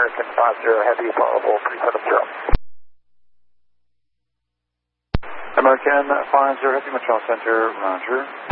American 50 Heavy, followable 370. American 50 Heavy, Montreal Center, roger.